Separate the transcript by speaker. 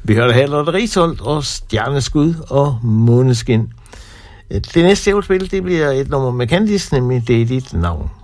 Speaker 1: Vi hørte her Lotte Risholt og Stjerneskud og Måneskin. Det næste jeg vil spille, det bliver et nummer med Candice, nemlig Det er dit navn.